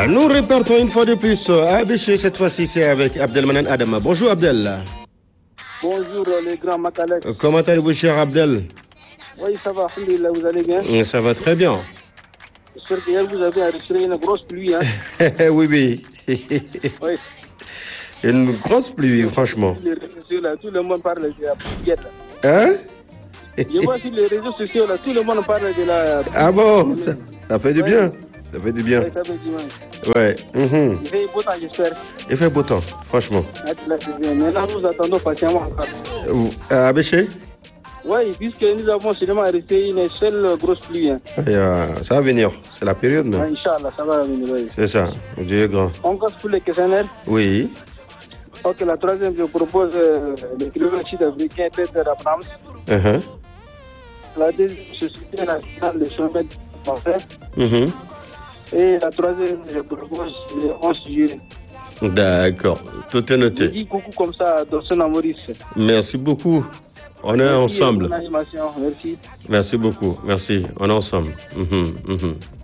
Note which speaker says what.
Speaker 1: Nous repartons une fois de plus à Béché. Cette fois-ci, c'est avec Abdelmanan Adama. Bonjour Abdel.
Speaker 2: Bonjour les grands Makalek.
Speaker 1: Comment allez-vous, cher Abdel?
Speaker 2: Oui, ça va, alhamdoulilah, vous allez bien?
Speaker 1: Ça va très bien.
Speaker 2: J'espère que hier vous avez enregistré une grosse pluie. Hein?
Speaker 1: Oui, oui.
Speaker 2: Oui.
Speaker 1: Une grosse pluie, franchement.
Speaker 2: Sur les réseaux sociaux, là, tout le monde parle de la pluie.
Speaker 1: Hein?
Speaker 2: Je vois sur les réseaux sociaux, là, tout le monde parle de la pluie.
Speaker 1: Ah bon? Ça fait du bien. Ça fait du bien.
Speaker 2: Oui, ça fait du bien.
Speaker 1: Ouais.
Speaker 2: Il fait beau temps, j'espère.
Speaker 1: Il fait beau temps, franchement.
Speaker 2: Là, c'est bien. Maintenant, nous attendons patiemment encore.
Speaker 1: À Béché?
Speaker 2: Oui, puisque nous avons seulement arrêté une seule grosse pluie. Hein.
Speaker 1: Ça va venir. C'est la période, non?
Speaker 2: Ouais, Inch'Allah, ça va venir. Oui.
Speaker 1: C'est ça. Dieu est grand.
Speaker 2: On casse pour les questionnaires.
Speaker 1: Oui.
Speaker 2: Ok, la troisième, je propose le kilomètre sud-africain Peter Abrams. La deuxième, Société nationale de chemin de français. Et la troisième, je propose le 11 juillet.
Speaker 1: D'accord. Tout est
Speaker 2: Je
Speaker 1: noté.
Speaker 2: dis coucou comme ça à Dawson Maurice.
Speaker 1: Merci beaucoup. On est ensemble.
Speaker 2: Merci.
Speaker 1: Merci beaucoup. Merci. On est ensemble.